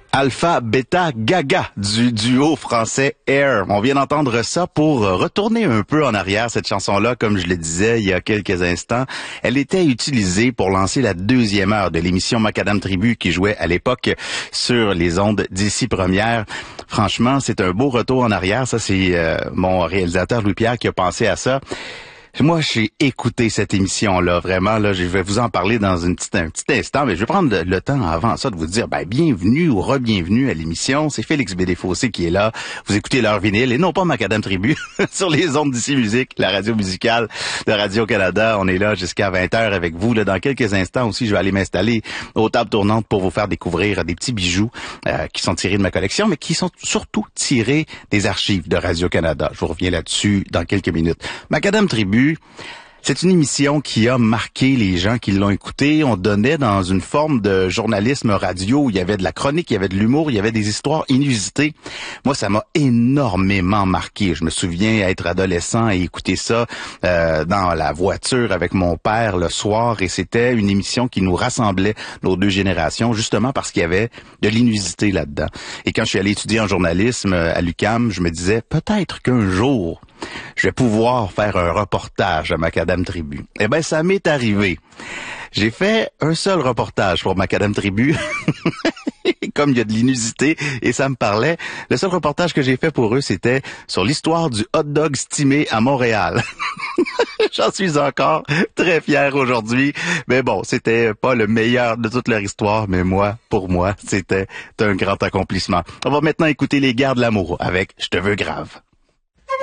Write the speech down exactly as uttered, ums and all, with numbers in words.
Alpha, Beta, Gaga du duo français Air. On vient d'entendre ça pour retourner un peu en arrière. Cette chanson-là, comme je le disais il y a quelques instants, elle était utilisée pour lancer la deuxième heure de l'émission Macadam Tribu qui jouait à l'époque sur les ondes d'Ici Première. Franchement, c'est un beau retour en arrière. Ça, c'est euh, mon réalisateur Louis-Pierre qui a pensé à ça. Moi, j'ai écouté cette émission-là, vraiment, là, je vais vous en parler dans une petite, un petit instant, mais je vais prendre le temps avant ça de vous dire, ben, bienvenue ou re-bienvenue à l'émission. C'est Félix Bédé-Fossé qui est là. Vous écoutez l'heure vinyle et non pas Macadam Tribu sur les ondes d'Ici Musique, la radio musicale de Radio-Canada. On est là jusqu'à vingt heures avec vous. Là, dans quelques instants aussi, je vais aller m'installer aux tables tournantes pour vous faire découvrir des petits bijoux euh, qui sont tirés de ma collection, mais qui sont surtout tirés des archives de Radio-Canada. Je vous reviens là-dessus dans quelques minutes. Macadam Tribu, c'est une émission qui a marqué les gens qui l'ont écoutée. On donnait dans une forme de journalisme radio où il y avait de la chronique, il y avait de l'humour, il y avait des histoires inusitées. Moi, ça m'a énormément marqué. Je me souviens être adolescent et écouter ça euh, dans la voiture avec mon père le soir. Et c'était une émission qui nous rassemblait, nos deux générations, justement parce qu'il y avait de l'inusité là-dedans. Et quand je suis allé étudier en journalisme à l'U Q A M, je me disais peut-être qu'un jour, je vais pouvoir faire un reportage à Macadam Tribu. Eh ben, ça m'est arrivé. J'ai fait un seul reportage pour Macadam Tribu. Comme il y a de l'inusité et ça me parlait. Le seul reportage que j'ai fait pour eux, c'était sur l'histoire du hot dog stimé à Montréal. J'en suis encore très fier aujourd'hui. Mais bon, c'était pas le meilleur de toute leur histoire, mais moi, pour moi, c'était un grand accomplissement. On va maintenant écouter Les Guerres de l'amour avec Je te veux grave.